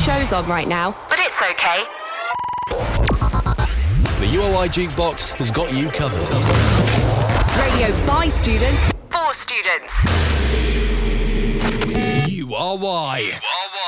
shows on right now, but it's okay. The UOI Jukebox has got you covered. Radio by students, for students. UOI.